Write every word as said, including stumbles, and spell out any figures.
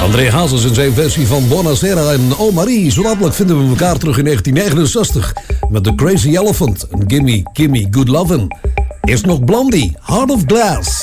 André Hazes in zijn versie van Buonasera en Oh Marie. Zo dadelijk vinden we elkaar terug in negentien negenenzestig met The Crazy Elephant en Gimme, Gimme Good Lovin'. Eerst nog Blondie, Heart of Glass.